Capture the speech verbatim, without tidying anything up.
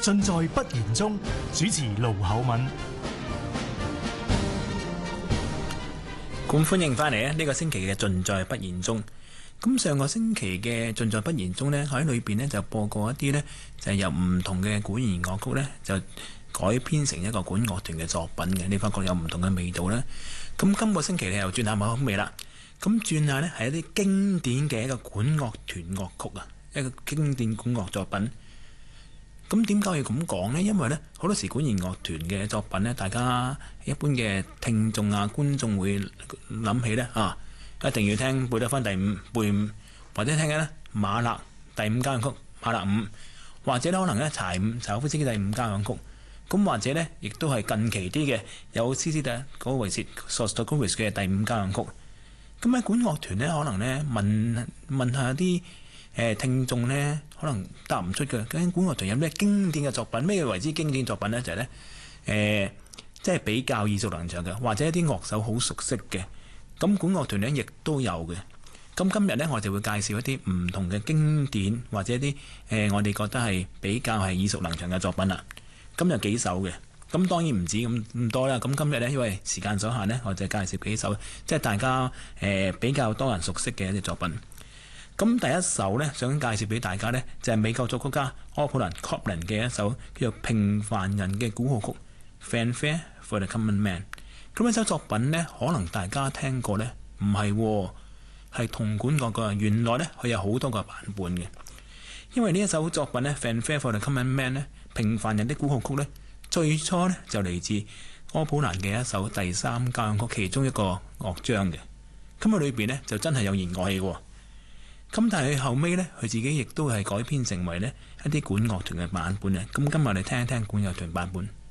盡在不言中。主持盧厚敏。 咁歡迎翻嚟咧！呢個星期嘅盡在不言中。咁上個星期嘅盡在不言中呢，喺裏邊呢就播過一啲呢，就係由唔同嘅管弦樂曲呢，就改編成一個管樂團嘅作品嘅。你發覺有唔同嘅味道啦。咁今個星期你又轉下某口味啦。咁轉下呢係一啲經典嘅一個管樂團樂曲啊，一個經典管樂作品。咁點解要咁講呢？因為呢，好多時管弦樂團嘅作品呢，大家一般嘅聽眾啊、觀眾會諗起呢，啊，一定要聽貝多芬第五、貝五，或者聽緊呢馬勒第五交響曲、馬勒五，或者呢可能呢柴五、柴可夫斯基第五交響曲。咁或者呢，亦都係近期啲嘅有斯斯特嗰個維切 Shostakovich 嘅第五交響曲。咁喺管樂團呢，可能呢問問下啲誒聽眾呢，可能答唔出嘅。究竟管樂團有咩經典嘅作品？咩為之經典作品呢？就係、是、呢，誒、呃，即係比較耳熟能詳嘅，或者一啲樂手好熟悉嘅。咁管樂團呢，亦都有嘅。咁今日呢，我就會介紹一啲唔同嘅經典，或者一啲誒、呃、我哋覺得係比較係耳熟能詳嘅作品啦。咁有幾首嘅。咁當然唔止咁咁多啦。咁今日呢，因為時間所限呢，我就介紹幾首，即係大家誒、呃、比較多人熟悉嘅一啲作品。咁第一首呢，想介紹俾大家呢，就係、是、美國作曲家柯普蘭 Copland 嘅一首叫做《平凡人》嘅鼓號曲 Fanfare for the Common Man。咁呢首作品呢，可能大家聽過呢，唔係喎，係銅管樂嘅。原來呢，佢有好多個版本嘅。因為呢一首作品呢 Fanfare for the Common Man 呢，平凡人的鼓號曲呢，最初呢，就嚟自柯普蘭嘅一首第三交響曲其中一個樂章嘅。咁喺裏邊呢，就真係有弦樂器嘅。咁但係佢後尾呢，佢自己亦都係改編成為呢一啲管樂團嘅版本嘅。咁今日我哋聽一聽管樂團版本。